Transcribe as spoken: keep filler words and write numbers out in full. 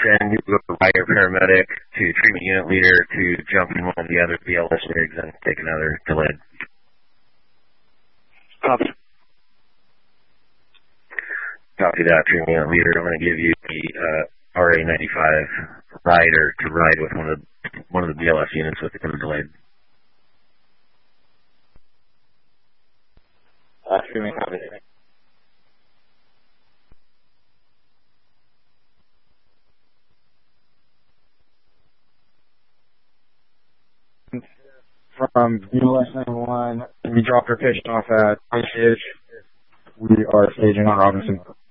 send you a rider paramedic to treatment unit leader to jump in one of the other B L S rigs and take another delayed. Copy. Copy that, treatment unit leader. I'm going to give you the uh, R A ninety-five rider to ride with one of the, one of the B L S units with the delayed. Uh, treatment copy. From B L S ninety-one, we dropped our pitch off at Ice Age. We are staging on Robinson.